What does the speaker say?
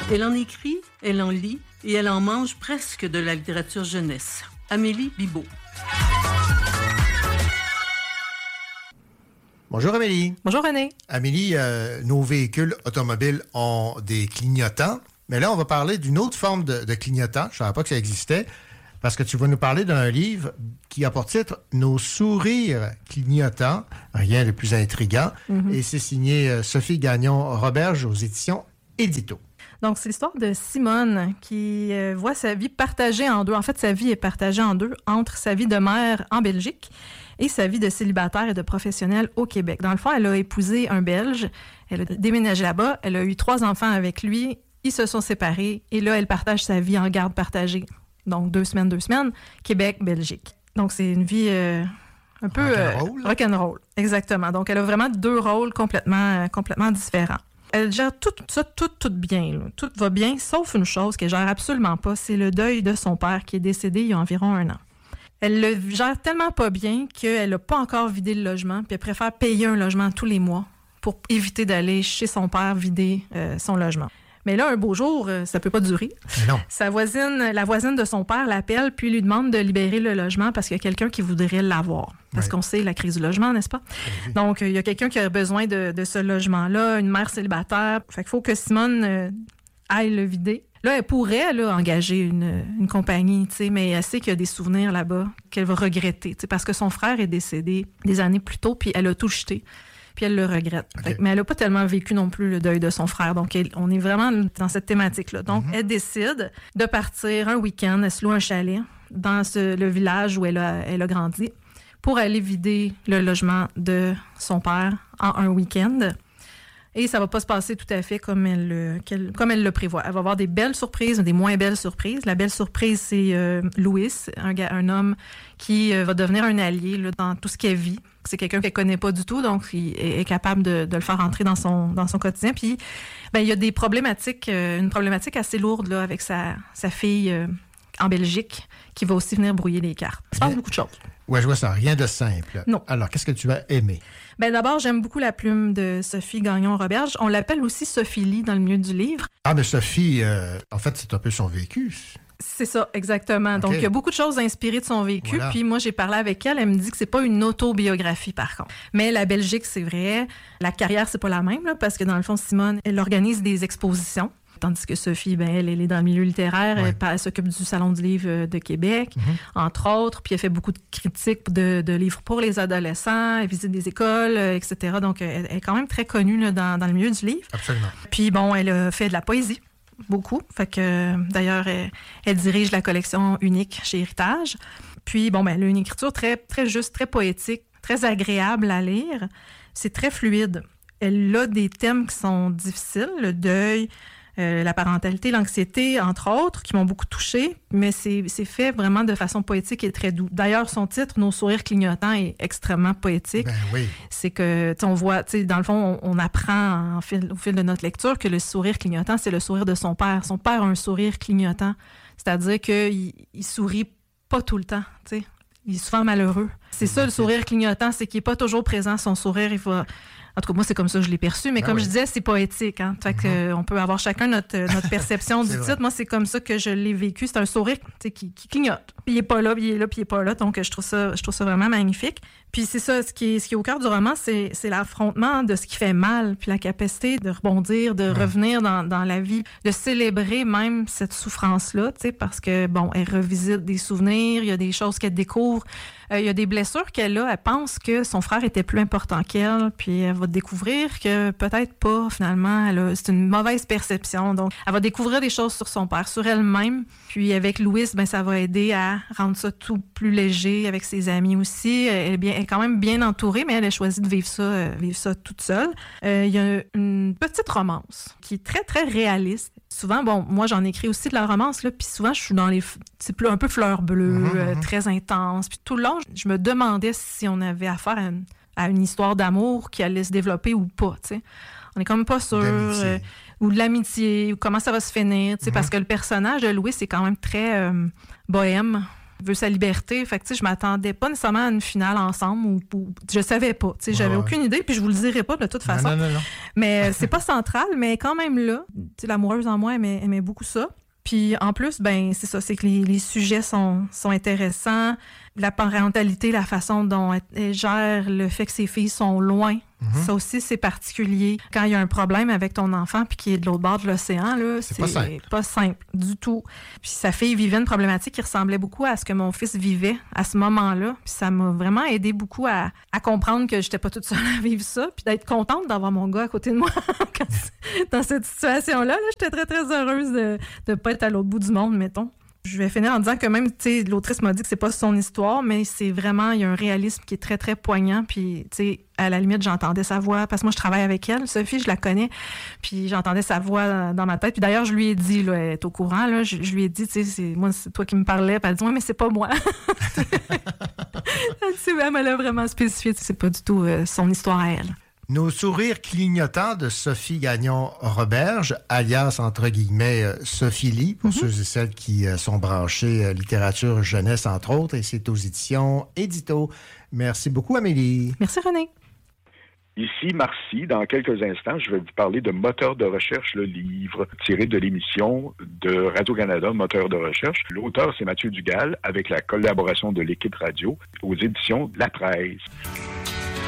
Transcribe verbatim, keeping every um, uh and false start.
Elle en écrit, elle en lit et elle en mange presque de la littérature jeunesse. Amélie Bibeau. Bonjour Amélie. Bonjour René. Amélie, euh, nos véhicules automobiles ont des clignotants, mais là on va parler d'une autre forme de, de clignotant. Je ne savais pas que ça existait, parce que tu vas nous parler d'un livre qui a pour titre « Nos sourires clignotants », rien de plus intriguant, mm-hmm. et c'est signé euh, Sophie Gagnon-Roberge aux éditions Édito. Donc, c'est l'histoire de Simone qui euh, voit sa vie partagée en deux. En fait, sa vie est partagée en deux entre sa vie de mère en Belgique et sa vie de célibataire et de professionnelle au Québec. Dans le fond, elle a épousé un Belge, elle a déménagé là-bas, elle a eu trois enfants avec lui, ils se sont séparés et là, elle partage sa vie en garde partagée. Donc, deux semaines, deux semaines, Québec, Belgique. Donc, c'est une vie euh, un peu rock'n'roll. Euh, rock'n'roll, exactement. Donc, elle a vraiment deux rôles complètement, euh, complètement différents. Elle gère tout ça, tout, tout bien. Là. Tout va bien, sauf une chose qu'elle gère absolument pas, c'est le deuil de son père qui est décédé il y a environ un an. Elle le gère tellement pas bien qu'elle n'a pas encore vidé le logement, puis elle préfère payer un logement tous les mois pour éviter d'aller chez son père vider euh, son logement. Mais là, un beau jour, ça peut pas durer. Mais non. Sa voisine, la voisine de son père l'appelle puis lui demande de libérer le logement parce qu'il y a quelqu'un qui voudrait l'avoir. Parce oui. qu'on sait la crise du logement, n'est-ce pas? Oui. Donc, il y a quelqu'un qui a besoin de, de ce logement-là, une mère célibataire. Fait qu'il faut que Simone euh, aille le vider. Là, elle pourrait là, engager une, une compagnie, tu sais, mais elle sait qu'il y a des souvenirs là-bas qu'elle va regretter, tu sais, parce que son frère est décédé des années plus tôt, puis elle a tout jeté. Puis elle le regrette. Okay. Fait, mais elle n'a pas tellement vécu non plus le deuil de son frère. Donc, elle, on est vraiment dans cette thématique-là. Donc, mm-hmm. elle décide de partir un week-end, elle se loue un chalet dans ce, le village où elle a, elle a grandi pour aller vider le logement de son père en un week-end. Et ça va pas se passer tout à fait comme elle, comme elle le prévoit. Elle va avoir des belles surprises, des moins belles surprises. La belle surprise, c'est euh, Louis, un, gars, un homme qui euh, va devenir un allié là, dans tout ce qu'elle vit. C'est quelqu'un qu'elle connaît pas du tout, donc il est, est capable de, de le faire entrer dans son, dans son quotidien. Puis, ben, il y a des problématiques, euh, une problématique assez lourde là, avec sa, sa fille euh, en Belgique qui va aussi venir brouiller les cartes. Il se passe beaucoup de choses. Oui, je vois ça. Rien de simple. Non. Alors, qu'est-ce que tu as aimé? Ben d'abord, j'aime beaucoup la plume de Sophie Gagnon-Roberge. On l'appelle aussi Sophie Lee dans le milieu du livre. Ah, mais Sophie, euh, en fait, c'est un peu son vécu. C'est ça, exactement. Okay. Donc, il y a beaucoup de choses inspirées de son vécu. Voilà. Puis moi, j'ai parlé avec elle. Elle me dit que c'est pas une autobiographie, par contre. Mais la Belgique, c'est vrai. La carrière, c'est pas la même, là, parce que dans le fond, Simone, elle organise des expositions. Tandis que Sophie, ben, elle, elle est dans le milieu littéraire. Ouais. Elle, elle s'occupe du Salon du livre de Québec, mm-hmm. entre autres. Puis elle fait beaucoup de critiques de, de livres pour les adolescents. Elle visite des écoles, et cetera. Donc, elle, elle est quand même très connue là, dans, dans le milieu du livre. Absolument. Puis bon, elle a fait de la poésie. Beaucoup. Fait que, d'ailleurs, elle, elle dirige la collection Unique chez Héritage. Puis, bon, ben, elle a une écriture très, très juste, très poétique, très agréable à lire. C'est très fluide. Elle a des thèmes qui sont difficiles, le deuil, euh, la parentalité, l'anxiété, entre autres, qui m'ont beaucoup touchée, mais c'est, c'est fait vraiment de façon poétique et très doux. D'ailleurs, son titre, Nos sourires clignotants, est extrêmement poétique. Ben oui. C'est que, tu sais, on voit, tu sais, dans le fond, on, on apprend en fil, au fil de notre lecture que le sourire clignotant, c'est le sourire de son père. Son père a un sourire clignotant, c'est-à-dire qu'il il sourit pas tout le temps, tu sais. Il est souvent malheureux. C'est ça, le sourire clignotant, c'est qu'il n'est pas toujours présent. Son sourire, il va... En tout cas, moi, c'est comme ça que je l'ai perçu. Mais ben comme oui. je disais, c'est poétique. Hein? Fait mm-hmm. qu'on peut avoir chacun notre, notre perception du titre. Vrai. Moi, c'est comme ça que je l'ai vécu. C'est un sourire qui, qui clignote. Puis il n'est pas là, puis il est là, puis il n'est pas là. Donc, je trouve ça, je trouve ça vraiment magnifique. Puis c'est ça, ce qui est, ce qui est au cœur du roman, c'est, c'est l'affrontement de ce qui fait mal, puis la capacité de rebondir, de ouais. revenir dans, dans la vie, de célébrer même cette souffrance-là, tu sais, parce que, bon, elle revisite des souvenirs, il y a des choses qu'elle découvre, euh, il y a des blessures qu'elle a, elle pense que son frère était plus important qu'elle, puis elle va découvrir que peut-être pas, finalement, elle a, c'est une mauvaise perception. Donc, elle va découvrir des choses sur son père, sur elle-même, puis avec Louis, ben ça va aider à rendre ça tout plus léger avec ses amis aussi. Elle est bien, elle est quand même bien entourée, mais elle a choisi de vivre ça, euh, vivre ça toute seule. Euh, il y a une petite romance qui est très, très réaliste. Souvent, bon, moi, j'en écris aussi de la romance, là, puis souvent, je suis dans les... C'est un peu fleur bleue, mm-hmm. euh, très intense. Puis tout le long, je me demandais si on avait affaire à une, à une histoire d'amour qui allait se développer ou pas, tu sais. On est comme pas sûr... Euh, ou de l'amitié, ou comment ça va se finir, tu sais, mm-hmm. parce que le personnage de Louis, c'est quand même très euh, bohème. veut sa liberté. Fait que, tu sais, je m'attendais pas nécessairement à une finale ensemble ou, ou je savais pas. Tu sais, j'avais ouais, aucune idée, puis je vous le dirai pas de toute façon. Non, non, non, non. Mais c'est pas central, mais quand même là, tu sais, l'amoureuse en moi aimait, aimait beaucoup ça. Puis en plus, ben c'est ça, c'est que les, les sujets sont, sont intéressants. La parentalité, la façon dont elle, elle gère le fait que ses filles sont loin, mm-hmm. ça aussi, c'est particulier. Quand il y a un problème avec ton enfant puis qui est de l'autre bord de l'océan, là, c'est, c'est pas simple. pas simple du tout. Puis sa fille vivait une problématique qui ressemblait beaucoup à ce que mon fils vivait à ce moment-là. Puis ça m'a vraiment aidé beaucoup à, à comprendre que j'étais pas toute seule à vivre ça, puis d'être contente d'avoir mon gars à côté de moi dans cette situation-là. Là, j'étais très, très heureuse de ne pas être à l'autre bout du monde, mettons. Je vais finir en disant que même, tu sais, l'autrice m'a dit que c'est pas son histoire, mais c'est vraiment, il y a un réalisme qui est très, très poignant. Puis, tu sais, à la limite, j'entendais sa voix, parce que moi, je travaille avec elle, Sophie, je la connais, puis j'entendais sa voix dans ma tête. Puis d'ailleurs, je lui ai dit, là, elle est au courant, là, je, je lui ai dit, tu sais, c'est, moi, c'est toi qui me parlais, puis elle dit, ouais, mais c'est pas moi. Elle me l'a vraiment spécifié, c'est pas du tout euh, son histoire à elle. Nos sourires clignotants de Sophie Gagnon-Roberge, alias, entre guillemets, Sophie Lee, pour mm-hmm. ceux et celles qui euh, sont branchés euh, littérature jeunesse, entre autres, et c'est aux éditions Édito. Merci beaucoup, Amélie. Merci, René. Ici, Marcy. Dans quelques instants, je vais vous parler de Moteur de recherche, le livre tiré de l'émission de Radio-Canada, Moteur de recherche. L'auteur, c'est Mathieu Dugal, avec la collaboration de l'équipe radio aux éditions La Presse.